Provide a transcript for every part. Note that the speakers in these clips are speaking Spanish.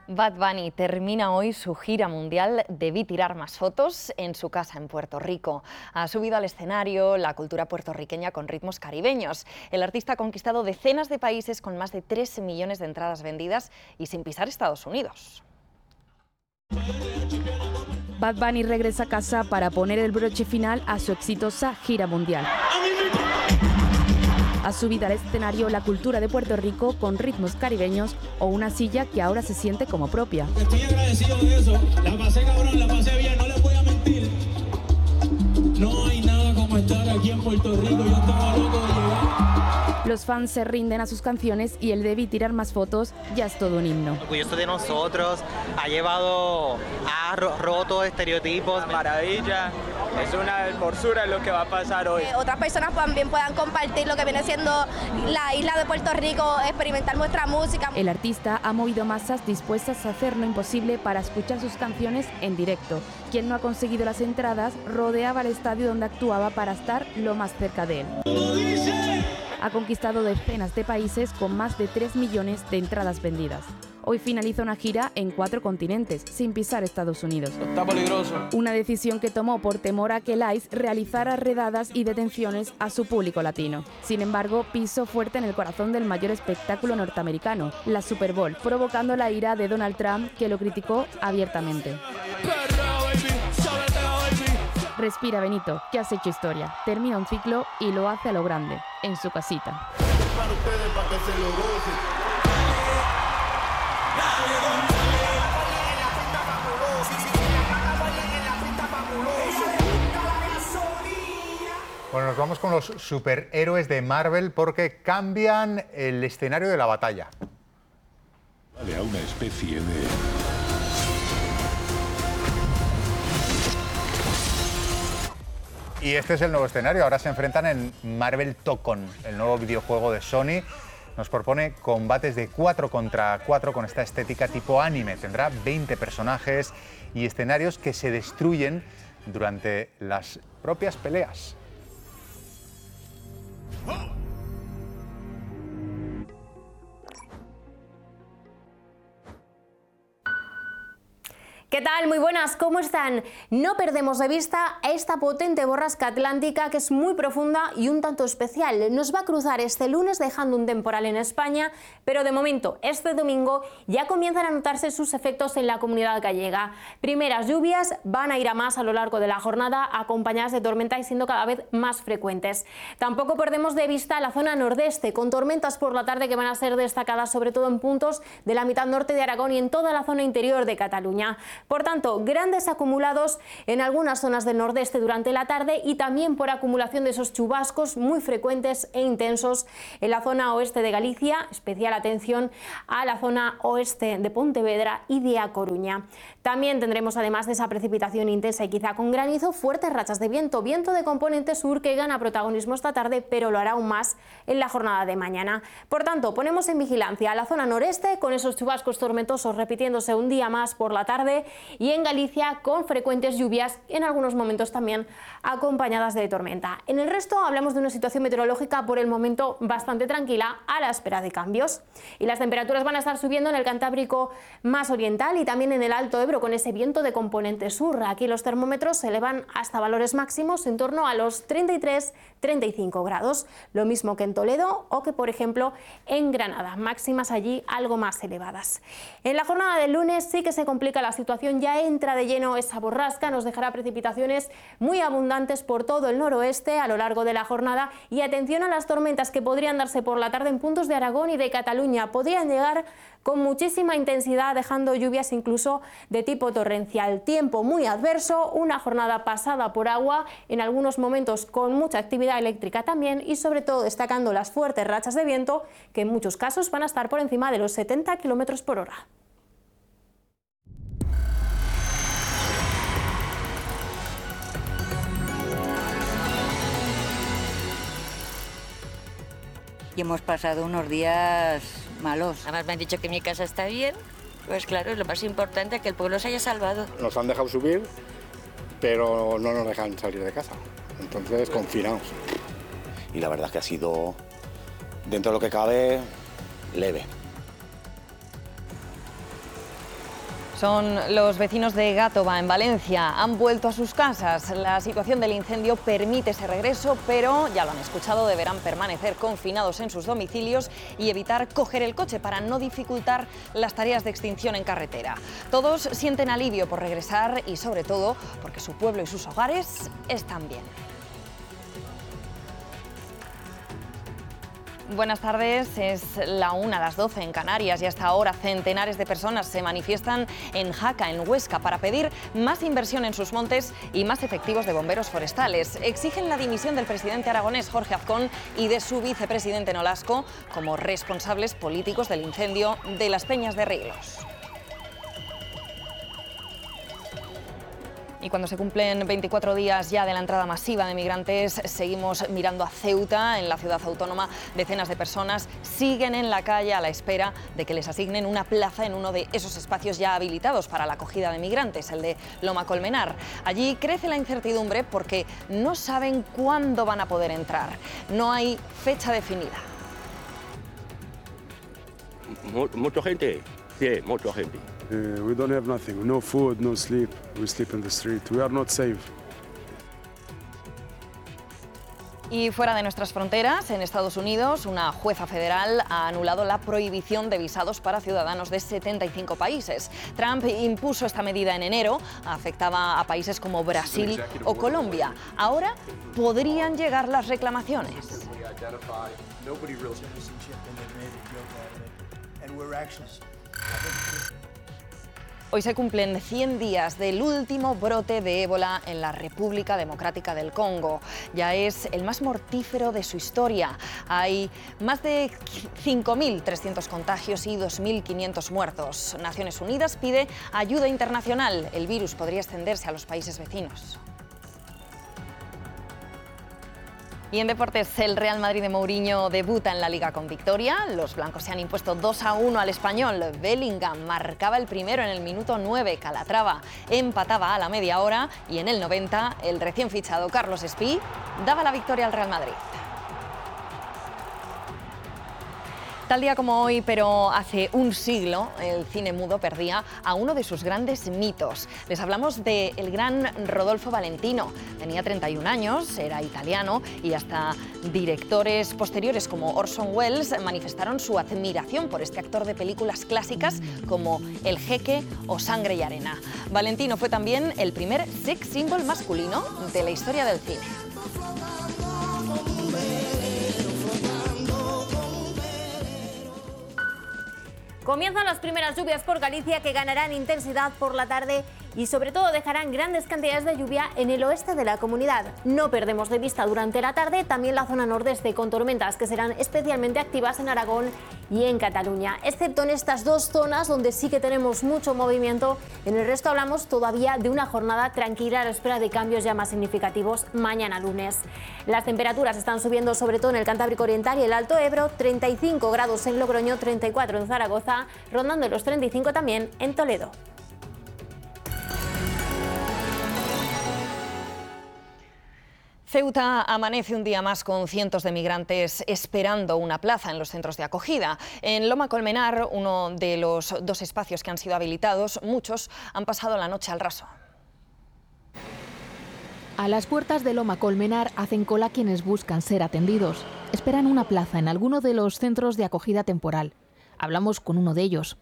Bad Bunny termina hoy su gira mundial Debí tirar más fotos en su casa en Puerto Rico. Ha subido al escenario la cultura puertorriqueña con ritmos caribeños. El artista ha conquistado decenas de países con más de 3 millones de entradas vendidas y sin pisar Estados Unidos. Bad Bunny regresa a casa para poner el broche final a su exitosa gira mundial. Ha subido al escenario la cultura de Puerto Rico con ritmos caribeños o una silla que ahora se siente como propia. Estoy agradecido de eso. La pasé cabrón, la pasé bien, no les voy a mentir. No hay nada como estar aquí en Puerto Rico. Yo estaba loco de llegar. Los fans se rinden a sus canciones y el Debí tirar más fotos ya es todo un himno. Orgulloso de nosotros, ha roto estereotipos. Maravilla, es una hermosura lo que va a pasar hoy. Otras personas también puedan compartir lo que viene siendo la isla de Puerto Rico, experimentar nuestra música. El artista ha movido masas dispuestas a hacer lo imposible para escuchar sus canciones en directo. Quien no ha conseguido las entradas rodeaba el estadio donde actuaba para estar lo más cerca de él. Ha conquistado decenas de países con más de 3 millones de entradas vendidas. Hoy finaliza una gira en 4 continentes, sin pisar Estados Unidos. Está peligroso. Una decisión que tomó por temor a que el ICE realizara redadas y detenciones a su público latino. Sin embargo, pisó fuerte en el corazón del mayor espectáculo norteamericano, la Super Bowl, provocando la ira de Donald Trump, que lo criticó abiertamente. Respira, Benito, que has hecho historia. Termina un ciclo y lo hace a lo grande, en su casita. Bueno, nos vamos con los superhéroes de Marvel porque cambian el escenario de la batalla. Vale, a una especie de... Y este es el nuevo escenario, ahora se enfrentan en Marvel Tokon, el nuevo videojuego de Sony. Nos propone combates de 4 contra 4 con esta estética tipo anime. Tendrá 20 personajes y escenarios que se destruyen durante las propias peleas. ¿Qué tal? Muy buenas, ¿cómo están? No perdemos de vista esta potente borrasca atlántica que es muy profunda y un tanto especial. Nos va a cruzar este lunes dejando un temporal en España, pero de momento, este domingo, ya comienzan a notarse sus efectos en la comunidad gallega. Primeras lluvias van a ir a más a lo largo de la jornada, acompañadas de tormentas y siendo cada vez más frecuentes. Tampoco perdemos de vista la zona nordeste, con tormentas por la tarde que van a ser destacadas sobre todo en puntos de la mitad norte de Aragón y en toda la zona interior de Cataluña. Por tanto, grandes acumulados en algunas zonas del nordeste durante la tarde y también por acumulación de esos chubascos muy frecuentes e intensos en la zona oeste de Galicia, especial atención a la zona oeste de Pontevedra y de A Coruña. También tendremos, además de esa precipitación intensa y quizá con granizo, fuertes rachas de viento de componente sur que gana protagonismo esta tarde, pero lo hará aún más en la jornada de mañana. Por tanto, ponemos en vigilancia a la zona noreste con esos chubascos tormentosos repitiéndose un día más por la tarde y en Galicia con frecuentes lluvias, en algunos momentos también acompañadas de tormenta. En el resto hablamos de una situación meteorológica por el momento bastante tranquila a la espera de cambios. Y las temperaturas van a estar subiendo en el Cantábrico más oriental y también en el Alto Ebro con ese viento de componente sur. Aquí los termómetros se elevan hasta valores máximos en torno a los 33-35 grados. Lo mismo que en Toledo o que, por ejemplo, en Granada. Máximas allí algo más elevadas. En la jornada del lunes sí que se complica la situación. Ya entra de lleno esa borrasca, nos dejará precipitaciones muy abundantes por todo el noroeste a lo largo de la jornada y atención a las tormentas que podrían darse por la tarde en puntos de Aragón y de Cataluña. Podrían llegar con muchísima intensidad, dejando lluvias incluso de tipo torrencial. Tiempo muy adverso, una jornada pasada por agua, en algunos momentos con mucha actividad eléctrica también y sobre todo destacando las fuertes rachas de viento que en muchos casos van a estar por encima de los 70 km por hora. Y hemos pasado unos días malos. Además me han dicho que mi casa está bien, pues claro, es lo más importante, que el pueblo se haya salvado. Nos han dejado subir, pero no nos dejan salir de casa, entonces confinados. Y la verdad es que ha sido, dentro de lo que cabe, leve. Son los vecinos de Gátova, en Valencia. Han vuelto a sus casas. La situación del incendio permite ese regreso, pero, ya lo han escuchado, deberán permanecer confinados en sus domicilios y evitar coger el coche para no dificultar las tareas de extinción en carretera. Todos sienten alivio por regresar y, sobre todo, porque su pueblo y sus hogares están bien. Buenas tardes, es la 1:12 en Canarias y hasta ahora centenares de personas se manifiestan en Jaca, en Huesca, para pedir más inversión en sus montes y más efectivos de bomberos forestales. Exigen la dimisión del presidente aragonés Jorge Azcón y de su vicepresidente Nolasco como responsables políticos del incendio de las Peñas de Riglos. Y cuando se cumplen 24 días ya de la entrada masiva de migrantes, seguimos mirando a Ceuta, en la ciudad autónoma. Decenas de personas siguen en la calle a la espera de que les asignen una plaza en uno de esos espacios ya habilitados para la acogida de migrantes, el de Loma Colmenar. Allí crece la incertidumbre porque no saben cuándo van a poder entrar. No hay fecha definida. Mucha gente, sí, mucha gente. We don't have nothing, no food, no sleep. We sleep in the street. We are not safe. Y fuera de nuestras fronteras, en Estados Unidos, una jueza federal ha anulado la prohibición de visados para ciudadanos de 75 países. Trump impuso esta medida en enero, afectaba a países como Brasil o Colombia. Ahora podrían llegar las reclamaciones. Hoy se cumplen 100 días del último brote de ébola en la República Democrática del Congo. Ya es el más mortífero de su historia. Hay más de 5.300 contagios y 2.500 muertos. Naciones Unidas pide ayuda internacional. El virus podría extenderse a los países vecinos. Y en deportes, el Real Madrid de Mourinho debuta en la Liga con victoria. Los blancos se han impuesto 2-1 al Español. Bellingham marcaba el primero en el minuto 9. Calatrava empataba a la media hora y en el 90 el recién fichado Carlos Espí daba la victoria al Real Madrid. Tal día como hoy, pero hace un siglo, el cine mudo perdía a uno de sus grandes mitos. Les hablamos del gran Rodolfo Valentino. Tenía 31 años, era italiano y hasta directores posteriores como Orson Welles manifestaron su admiración por este actor de películas clásicas como El Jeque o Sangre y Arena. Valentino fue también el primer sex symbol masculino de la historia del cine. Comienzan las primeras lluvias por Galicia que ganarán intensidad por la tarde y sobre todo dejarán grandes cantidades de lluvia en el oeste de la comunidad. No perdemos de vista durante la tarde también la zona nordeste con tormentas que serán especialmente activas en Aragón y en Cataluña, excepto en estas dos zonas donde sí que tenemos mucho movimiento. En el resto hablamos todavía de una jornada tranquila a la espera de cambios ya más significativos mañana lunes. Las temperaturas están subiendo sobre todo en el Cantábrico Oriental y el Alto Ebro, 35 grados en Logroño, 34 en Zaragoza, rondando los 35 también en Toledo. Ceuta amanece un día más con cientos de migrantes esperando una plaza en los centros de acogida. En Loma Colmenar, uno de los dos espacios que han sido habilitados, muchos han pasado la noche al raso. A las puertas de Loma Colmenar hacen cola quienes buscan ser atendidos. Esperan una plaza en alguno de los centros de acogida temporal. Hablamos con uno de ellos.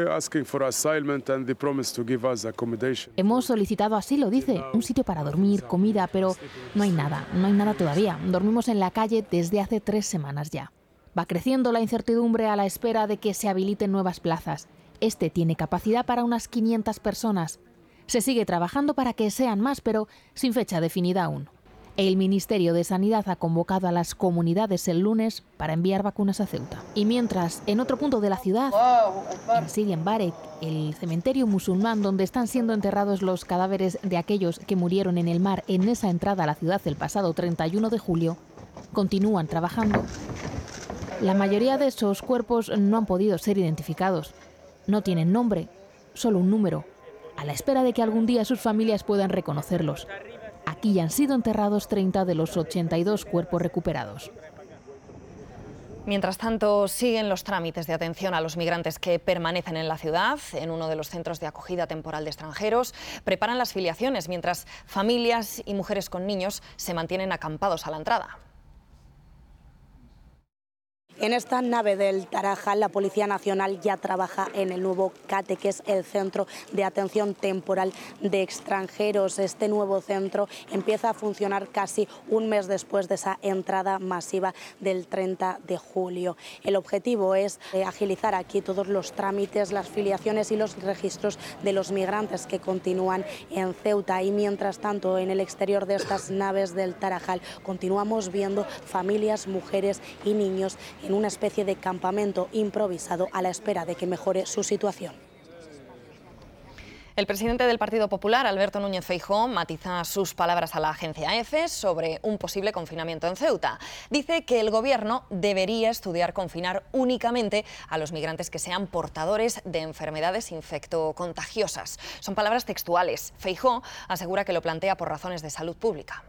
Hemos solicitado asilo, dice, un sitio para dormir, comida, pero no hay nada todavía. Dormimos en la calle desde hace 3 semanas ya. Va creciendo la incertidumbre a la espera de que se habiliten nuevas plazas. Este tiene capacidad para unas 500 personas. Se sigue trabajando para que sean más, pero sin fecha definida aún. El Ministerio de Sanidad ha convocado a las comunidades el lunes para enviar vacunas a Ceuta. Y mientras, en otro punto de la ciudad, en Sidi Mbarek, el cementerio musulmán donde están siendo enterrados los cadáveres de aquellos que murieron en el mar en esa entrada a la ciudad el pasado 31 de julio, continúan trabajando. La mayoría de esos cuerpos no han podido ser identificados. No tienen nombre, solo un número, a la espera de que algún día sus familias puedan reconocerlos. Aquí ya han sido enterrados 30 de los 82 cuerpos recuperados. Mientras tanto, siguen los trámites de atención a los migrantes que permanecen en la ciudad. En uno de los centros de acogida temporal de extranjeros preparan las filiaciones, mientras familias y mujeres con niños se mantienen acampados a la entrada. En esta nave del Tarajal, la Policía Nacional ya trabaja en el nuevo CATE, que es el Centro de Atención Temporal de Extranjeros. Este nuevo centro empieza a funcionar casi un mes después de esa entrada masiva del 30 de julio. El objetivo es agilizar aquí todos los trámites, las filiaciones y los registros de los migrantes que continúan en Ceuta. Y mientras tanto, en el exterior de estas naves del Tarajal continuamos viendo familias, mujeres y niños en una especie de campamento improvisado a la espera de que mejore su situación. El presidente del Partido Popular, Alberto Núñez Feijóo, matiza sus palabras a la agencia EFE sobre un posible confinamiento en Ceuta. Dice que el Gobierno debería estudiar confinar únicamente a los migrantes que sean portadores de enfermedades infectocontagiosas. Son palabras textuales. Feijóo asegura que lo plantea por razones de salud pública.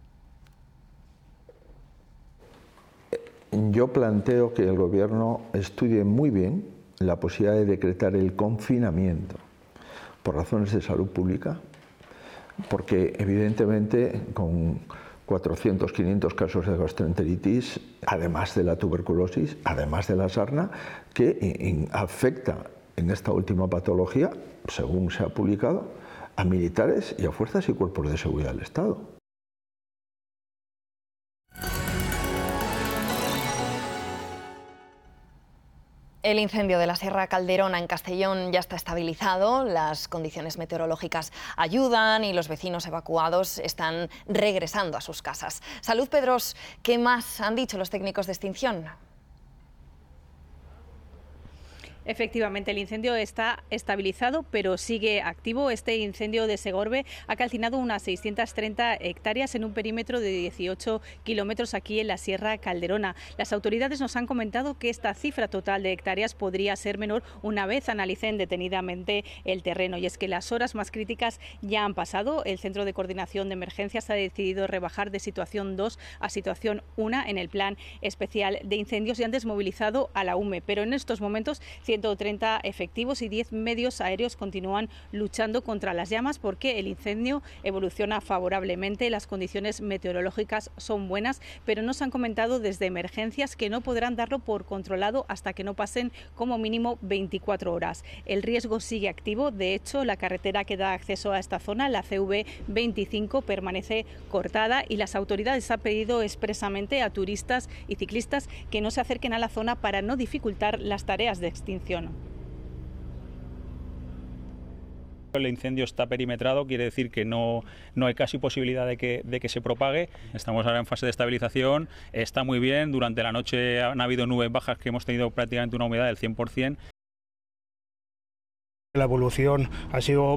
Yo planteo que el Gobierno estudie muy bien la posibilidad de decretar el confinamiento por razones de salud pública, porque evidentemente con 400, 500 casos de gastroenteritis, además de la tuberculosis, además de la sarna, que afecta en esta última patología, según se ha publicado, a militares y a fuerzas y cuerpos de seguridad del Estado. El incendio de la Sierra Calderona en Castellón ya está estabilizado, las condiciones meteorológicas ayudan y los vecinos evacuados están regresando a sus casas. Salud, Pedros, ¿qué más han dicho los técnicos de extinción? Efectivamente, el incendio está estabilizado, pero sigue activo. Este incendio de Segorbe ha calcinado unas 630 hectáreas en un perímetro de 18 kilómetros aquí en la Sierra Calderona. Las autoridades nos han comentado que esta cifra total de hectáreas podría ser menor una vez analicen detenidamente el terreno. Y es que las horas más críticas ya han pasado. El Centro de Coordinación de Emergencias ha decidido rebajar de situación 2 a situación 1 en el Plan Especial de Incendios y han desmovilizado a la UME. Pero en estos momentos 130 efectivos y 10 medios aéreos continúan luchando contra las llamas porque el incendio evoluciona favorablemente, las condiciones meteorológicas son buenas, pero nos han comentado desde emergencias que no podrán darlo por controlado hasta que no pasen como mínimo 24 horas. El riesgo sigue activo, de hecho la carretera que da acceso a esta zona, la CV25, permanece cortada y las autoridades han pedido expresamente a turistas y ciclistas que no se acerquen a la zona para no dificultar las tareas de extinción. El incendio está perimetrado, quiere decir que no hay casi posibilidad de que se propague. Estamos ahora en fase de estabilización, está muy bien, durante la noche han habido nubes bajas que hemos tenido prácticamente una humedad del 100%. La evolución ha sido